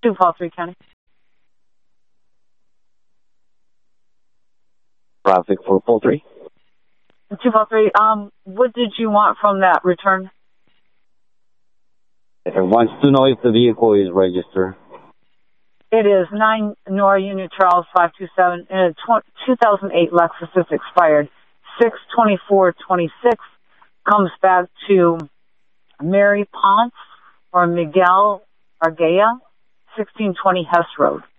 243 County. Traffic 443. 243, what did you want from that return? It wants to know if the vehicle is registered. It is 9 Nora Union Charles 527, and a 2008 Lexus is expired. 6/24/26 comes back to Mary Ponce or Miguel Argea, 1620 Hess Road.